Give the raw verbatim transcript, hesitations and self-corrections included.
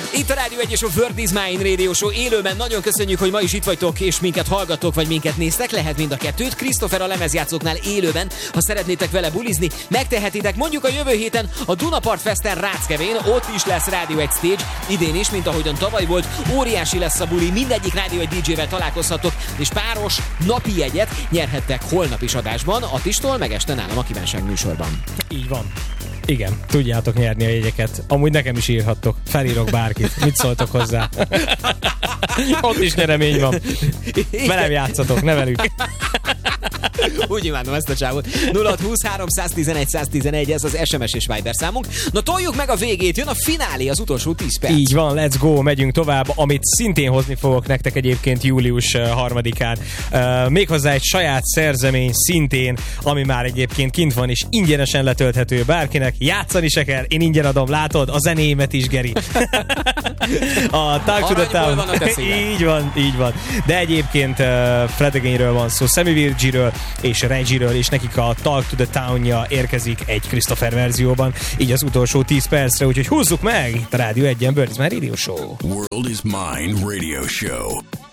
Itt a Rádió egy és a World is Mine Radio Show élőben. Nagyon köszönjük, hogy ma is itt vagytok, és minket hallgattok, vagy minket néztek. Lehet mind a kettőt. Christopher a lemezjátszóknál élőben. Ha szeretnétek vele bulizni, megtehetitek mondjuk a jövő héten a Dunapart Festen Ráckevén. Ott is lesz Rádió egy stage. Idén is, mint ahogyan tavaly volt. Óriási lesz a buli. Mindegyik Rádió egy dé jével találkozhatok, és páros napi jegyet nyerhettek holnap is adásban. Attistól, meg este nálam a kívánság műsorban. Így van. Igen, tudjátok nyerni a jegyeket. Amúgy nekem is írhattok. Felírok bárkit. Mit szóltok hozzá? Ott is nyeremény van. Velem játszatok, ne velük. Úgy imádom ezt a csávot. nulla hat húsz három tizenegy száz tizenegy, ez az es em es és Viber számunk. Na toljuk meg a végét, jön a finálé, az utolsó tíz perc. Így van, let's go, megyünk tovább, amit szintén hozni fogok nektek egyébként július harmadikán. Uh, méghozzá egy saját szerzemény szintén, ami már egyébként kint van, és ingyenesen letölthető bárkinek. Játszani se kell, én ingyen adom, látod? A zenémet is, Geri. A Talk to the Town. Így van, így van. De egyébként uh, Fred Againről van szó, Sammy Virgiről és Reggie-ről, és nekik a Talk to the Town-ja érkezik egy Christopher verzióban, így az utolsó tíz percre, úgyhogy húzzuk meg! Itt a Rádió egyen World is Mine Radio Show. World is Mine Radio Show.